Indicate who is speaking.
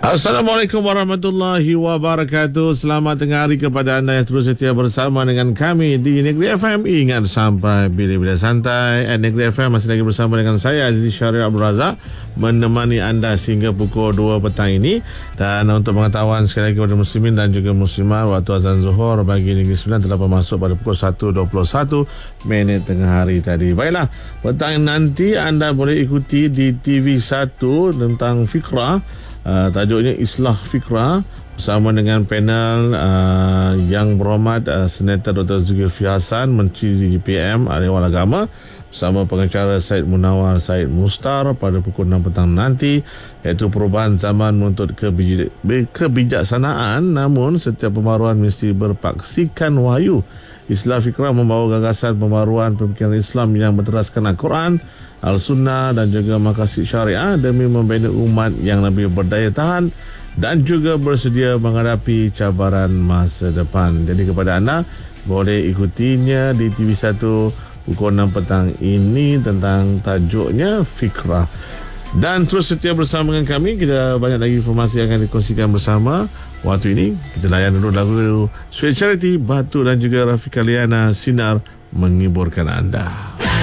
Speaker 1: Assalamualaikum warahmatullahi wabarakatuh. Selamat tengah hari kepada anda yang terus setia bersama dengan kami di Negeri FM. Ingat sampai bila-bila santai. Negeri FM masih lagi bersama dengan saya Aziz Syaril Abdul Razak, menemani anda sehingga pukul 2 petang ini. Dan untuk pengetahuan sekali lagi kepada muslimin dan juga muslimat, waktu azan zuhur bagi Negeri Sembilan telah masuk pada pukul 1.21 tengah hari tadi. Baiklah, petang nanti anda boleh ikuti di TV1 tentang Fikrah. Tajuknya Islah Fikrah bersama dengan panel yang berhormat Senator Dr. Zulkifli Hasan, Menteri DPM Dewan Agama, bersama pengacara Syed Munawar Syed Mustar pada pukul 6 petang nanti, iaitu perubahan zaman menuntut kebijaksanaan, namun setiap pembaruan mesti berpaksikan wahyu. Islah Fikrah membawa gagasan pembaruan pemikiran Islam yang berteraskan Al-Quran, Al-Sunnah dan juga maqasid syariah demi membina umat yang lebih berdaya tahan dan juga bersedia menghadapi cabaran masa depan. Jadi kepada anda, boleh ikutinya di TV1 pukul 6 petang ini tentang tajuknya Fikrah. Dan terus setia bersama dengan kami. Kita banyak lagi informasi yang akan dikongsikan bersama. Waktu ini kita layan dulu lagu Sweet Charity, Batu dan juga Rafiq Kaliana, Sinar menghiburkan anda.